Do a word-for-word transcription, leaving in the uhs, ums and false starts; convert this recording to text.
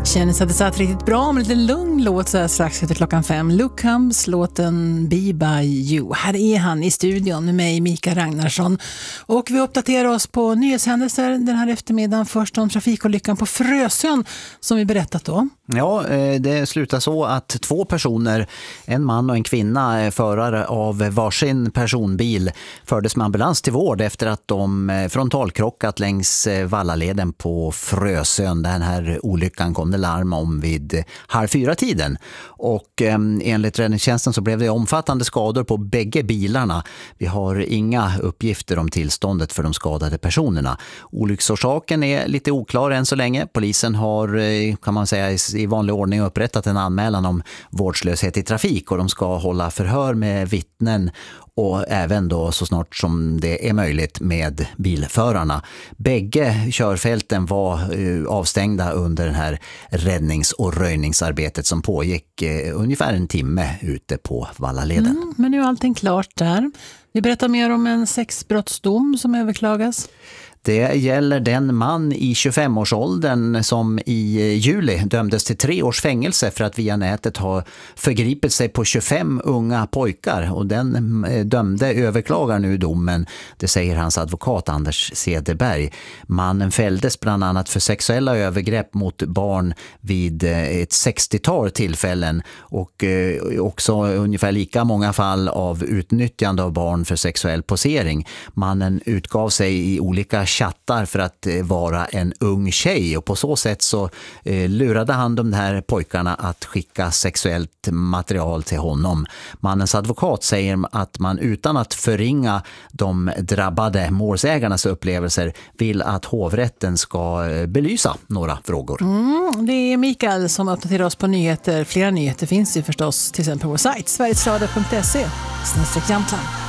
Känns att det satt riktigt bra med lite lugn låt så här strax efter klockan fem. Luke Combs, låten Be By You. Här är han i studion med mig, Mika Ragnarsson. Och vi uppdaterar oss på nyhetshändelser den här eftermiddagen. Först om trafikolyckan på Frösön som vi berättat då. Ja, det slutar så att två personer, en man och en kvinna, förare av varsin personbil, fördes med ambulans till vård efter att de frontalkrockat längs Vallaleden på Frösön. Den här olyckan kom det larm om vid halv fyra tiden. Och eh, enligt räddningstjänsten så blev det omfattande skador på bägge bilarna. Vi har inga uppgifter om tillståndet för de skadade personerna. Olycksorsaken är lite oklar än så länge. Polisen har, kan man säga, i vanlig ordning upprättat en anmälan om vårdslöshet i trafik och de ska hålla förhör med vittnen och även då så snart som det är möjligt med bilförarna. Bägge körfälten var avstängda under den här räddnings- och röjningsarbetet som pågick ungefär en timme ute på Vallaleden. Mm, men nu är allting klart där. Vi berättar mer om en sexbrottsdom som överklagas. Det gäller den man i tjugofemårsåldern som i juli dömdes till tre års fängelse för att via nätet ha förgripit sig på tjugofem unga pojkar. Och den dömde överklagar nu domen, det säger hans advokat Anders Cederberg. Mannen fälldes bland annat för sexuella övergrepp mot barn vid ett sextiotal tillfällen och också ungefär lika många fall av utnyttjande av barn för sexuell posering. Mannen utgav sig i olika chattar för att vara en ung tjej och på så sätt så eh, lurade han de här pojkarna att skicka sexuellt material till honom. Mannens advokat säger att man utan att förringa de drabbade målsägarnas upplevelser vill att hovrätten ska belysa några frågor. Mm, det är Mikael som uppdaterar oss på nyheter. Flera nyheter finns ju förstås till exempel på vår sajt sverigesradio punkt se snedstreck Jämtland.